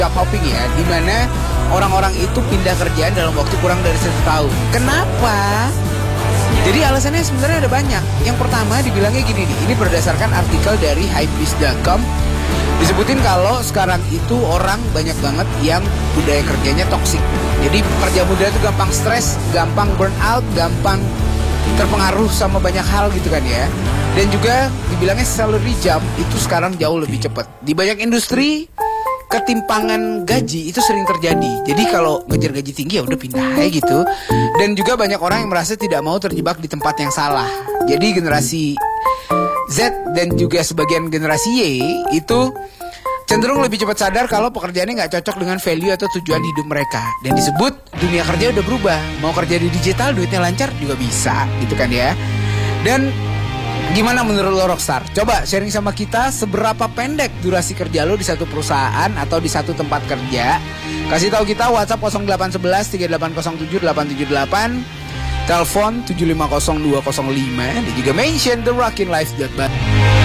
job hopping ya, di mana orang-orang itu pindah kerjaan dalam waktu kurang dari 1 tahun. Kenapa? Jadi alasannya sebenarnya ada banyak. Yang pertama dibilangnya gini nih, ini berdasarkan artikel dari hypebeast.com. Disebutin kalau sekarang itu orang banyak banget yang budaya kerjanya toksik. Jadi pekerja muda itu gampang stres, gampang burn out, gampang terpengaruh sama banyak hal gitu kan ya. Dan juga dibilangnya salary jump itu sekarang jauh lebih cepat. Di banyak industri ketimpangan gaji itu sering terjadi. Jadi kalau ngejar gaji tinggi ya udah pindah aja gitu. Dan juga banyak orang yang merasa tidak mau terjebak di tempat yang salah. Jadi generasi Z dan juga sebagian generasi Y itu cenderung lebih cepat sadar kalau pekerjaannya nggak cocok dengan value atau tujuan hidup mereka. Dan disebut dunia kerja udah berubah. Mau kerja di digital duitnya lancar juga bisa gitu kan ya. Dan gimana menurut lo Rockstar? Coba sharing sama kita seberapa pendek durasi kerja lo di satu perusahaan atau di satu tempat kerja. Kasih tahu kita WhatsApp 0811 3807 878, telepon 750205 dan juga mention the rockin life.